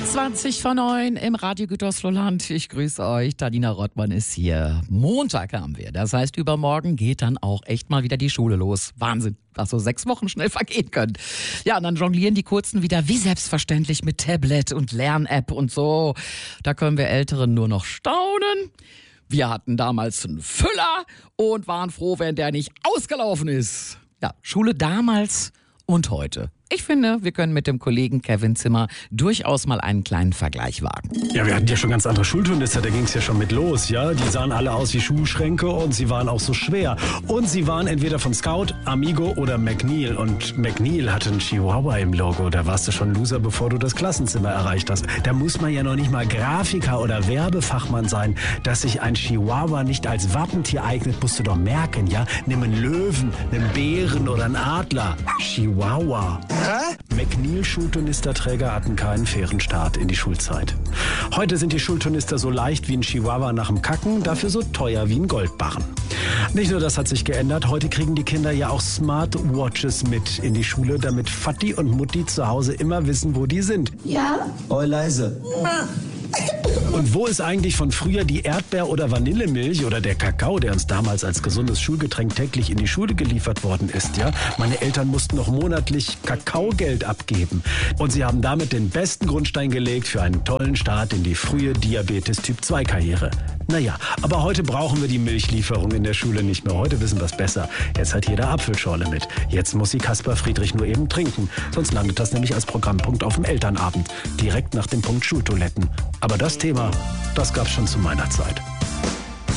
20:09 im Radio Gütersloh-Land. Ich grüße euch. Danina Rottmann ist hier. Montag haben wir. Das heißt, übermorgen geht dann auch echt mal wieder die Schule los. Wahnsinn, was so 6 Wochen schnell vergehen können. Ja, und dann jonglieren die Kurzen wieder wie selbstverständlich mit Tablet und Lern-App und so. Da können wir Älteren nur noch staunen. Wir hatten damals einen Füller und waren froh, wenn der nicht ausgelaufen ist. Ja, Schule damals und heute. Ich finde, wir können mit dem Kollegen Kevin Zimmer durchaus mal einen kleinen Vergleich wagen. Ja, wir hatten ja schon ganz andere Schulturnister, da ging es ja schon mit los, ja. Die sahen alle aus wie Schuhschränke und sie waren auch so schwer. Und sie waren entweder von Scout, Amigo oder McNeil. Und McNeil hatte einen Chihuahua im Logo. Da warst du schon Loser, bevor du das Klassenzimmer erreicht hast. Da muss man ja noch nicht mal Grafiker oder Werbefachmann sein. Dass sich ein Chihuahua nicht als Wappentier eignet, musst du doch merken, ja. Nimm einen Löwen, einen Bären oder einen Adler. Chihuahua. McNeil-Schulturnisterträger hatten keinen fairen Start in die Schulzeit. Heute sind die Schulturnister so leicht wie ein Chihuahua nach dem Kacken, dafür so teuer wie ein Goldbarren. Nicht nur das hat sich geändert, heute kriegen die Kinder ja auch Smartwatches mit in die Schule, damit Vati und Mutti zu Hause immer wissen, wo die sind. Ja? Oh, leise. Und wo ist eigentlich von früher die Erdbeer- oder Vanillemilch oder der Kakao, der uns damals als gesundes Schulgetränk täglich in die Schule geliefert worden ist, ja? Meine Eltern mussten noch monatlich Kakaogeld abgeben. Und sie haben damit den besten Grundstein gelegt für einen tollen Start in die frühe Diabetes-Typ-2-Karriere. Naja, aber heute brauchen wir die Milchlieferung in der Schule nicht mehr. Heute wissen wir es besser. Jetzt hat jeder Apfelschorle mit. Jetzt muss sie Kaspar Friedrich nur eben trinken. Sonst landet das nämlich als Programmpunkt auf dem Elternabend. Direkt nach dem Punkt Schultoiletten. Aber das Thema, das gab's schon zu meiner Zeit.